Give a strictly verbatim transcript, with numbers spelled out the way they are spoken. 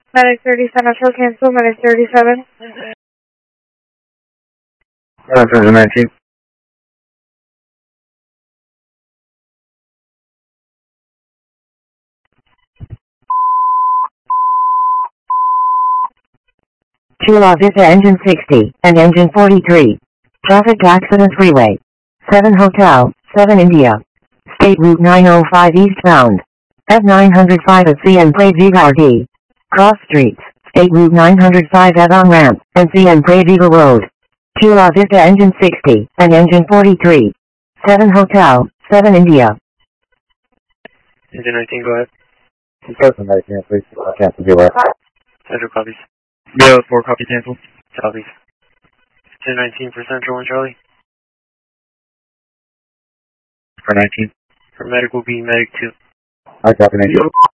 Medic thirty-seven, show cancel, Medic thirty-seven. Uh, nineteen. Chula Vista engine sixty and engine forty-three. Traffic accident freeway. seven Hotel, seven India. State Route nine oh five eastbound. F nine oh five at C N Pradeegar D. Cross streets. State Route nine oh five at on ramp and C N Pradeegar Road. Chula Vista engine sixty and engine forty-three. seven Hotel, seven India. Engine nineteen, go ahead. Person nineteen, please. Uh, cancel zero. Central copies. Yeah, four copy cancel. Copies. Engine nineteen for Central and Charlie. For nineteen. For Medic will be Medic two. I copy nineteen.